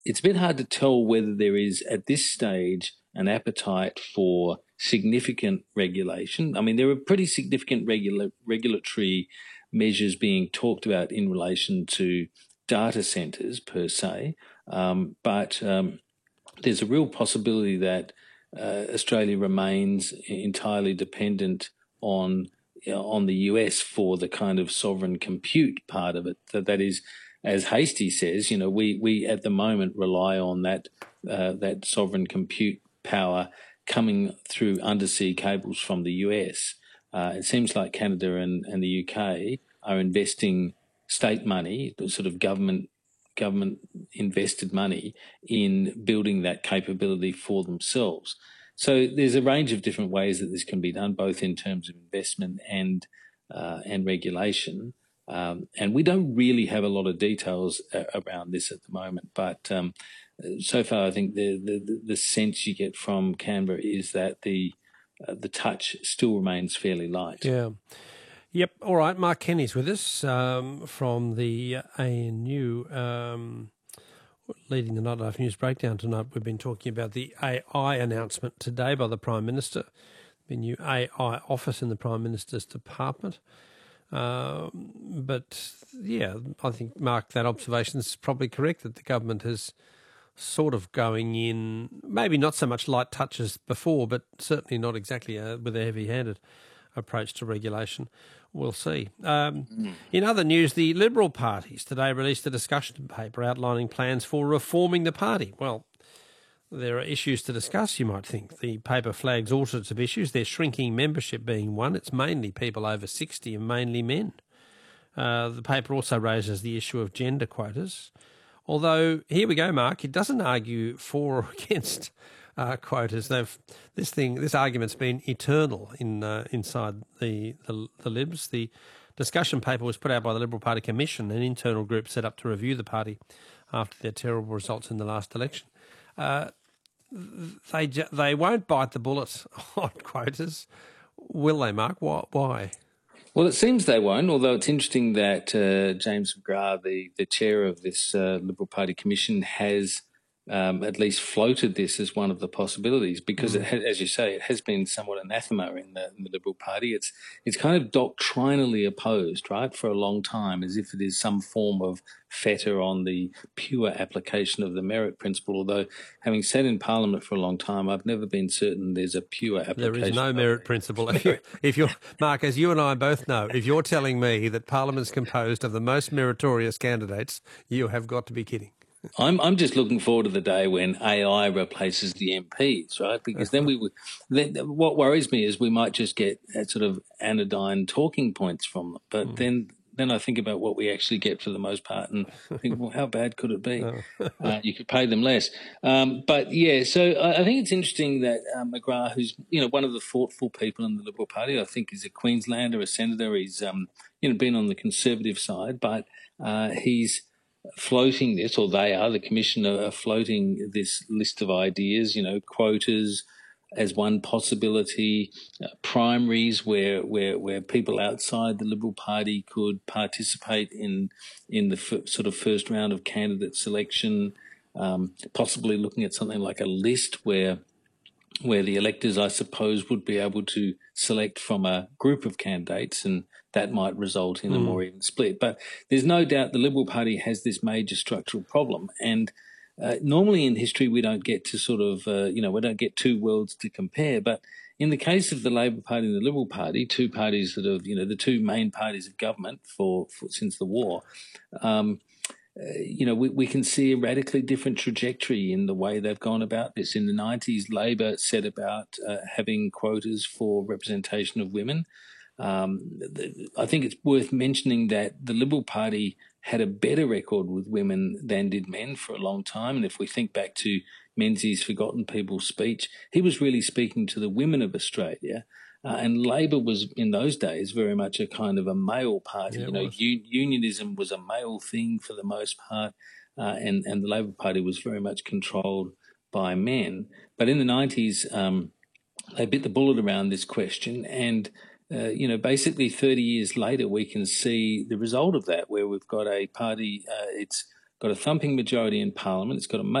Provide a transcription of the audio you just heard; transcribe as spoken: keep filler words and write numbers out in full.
it's a bit hard to tell whether there is, at this stage, an appetite for significant regulation. I mean, there are pretty significant regula- regulatory measures being talked about in relation to data centres per se, um, but um, there's a real possibility that uh, Australia remains entirely dependent on you know, on the U S for the kind of sovereign compute part of it. That that is, as Hastie says, you know, we we at the moment rely on that uh, that sovereign compute power coming through undersea cables from the U S. Uh, it seems like Canada and, and the U K are investing state money, the sort of government government invested money in building that capability for themselves. So there's a range of different ways that this can be done, both in terms of investment and uh, and regulation. Um, and we don't really have a lot of details uh, around this at the moment, but um, so far I think the, the the sense you get from Canberra is that the uh, the touch still remains fairly light. Yeah. Yep. All right. Mark Kenny's with us um, from the A N U, um, leading the Nightlife News Breakdown tonight. We've been talking about the A I announcement today by the Prime Minister, the new A I office in the Prime Minister's department. Um, but, yeah, I think, Mark, that observation is probably correct, that the government is sort of going in, maybe not so much light touches before, but certainly not exactly uh, with a heavy-handed approach to regulation. We'll see. Um, mm. In other news, the Liberal parties today released a discussion paper outlining plans for reforming the party. Well, there are issues to discuss, you might think. The paper flags all sorts of issues, their shrinking membership being one. It's mainly people over sixty and mainly men. Uh, the paper also raises the issue of gender quotas. Although, here we go, Mark, it doesn't argue for or against uh, quotas. They've this thing, this argument's been eternal in uh, inside the, the the Libs. The discussion paper was put out by the Liberal Party Commission, an internal group set up to review the party after their terrible results in the last election. Uh, they they won't bite the bullet on quotas, will they, Mark? Why? Well, it seems they won't, although it's interesting that uh, James McGrath, the, the chair of this uh, Liberal Party Commission, has um, at least floated this as one of the possibilities because, mm. it has, as you say, it has been somewhat anathema in the, in the Liberal Party. It's it's kind of doctrinally opposed, right, for a long time, as if it is some form of fetter on the pure application of the merit principle, although having sat in Parliament for a long time, I've never been certain there's a pure application. There is no merit principle. If, you, if you're, Mark, as you and I both know, if you're telling me that Parliament's composed of the most meritorious candidates, you have got to be kidding. I'm I'm just looking forward to the day when A I replaces the M Ps, right? Because then we would. Then what worries me is we might just get sort of anodyne talking points from them, but mm. then. Then I think about what we actually get for the most part and think, well, how bad could it be? uh, you could pay them less. Um, but, yeah, so I, I think it's interesting that uh, McGrath, who's, you know, one of the thoughtful people in the Liberal Party, I think is a Queenslander, a senator. He's, um, you know, been on the Conservative side, but uh, he's floating this, or they are, the Commission are floating this list of ideas, you know, quotas, as one possibility, uh, primaries where, where where people outside the Liberal Party could participate in in the f- sort of first round of candidate selection, um, possibly looking at something like a list where where the electors, I suppose, would be able to select from a group of candidates, and that might result in mm. a more even split. But there's no doubt the Liberal Party has this major structural problem, and Uh, normally in history we don't get to sort of, uh, you know, we don't get two worlds to compare. But in the case of the Labor Party and the Liberal Party, two parties that have, you know, the two main parties of government for, for since the war, um, uh, you know, we, we can see a radically different trajectory in the way they've gone about this. In the nineties, Labor set about uh, having quotas for representation of women. Um, the, I think it's worth mentioning that the Liberal Party had a better record with women than did men for a long time. And if we think back to Menzies' Forgotten People speech, he was really speaking to the women of Australia. Uh, and Labor was, in those days, very much a kind of a male party. Yeah, you know, u- unionism was a male thing for the most part, uh, and, and the Labor Party was very much controlled by men. But in the nineties, um, they bit the bullet around this question, and Uh, you know, basically thirty years later, we can see the result of that, where we've got a party, uh, it's got a thumping majority in Parliament. It's got a much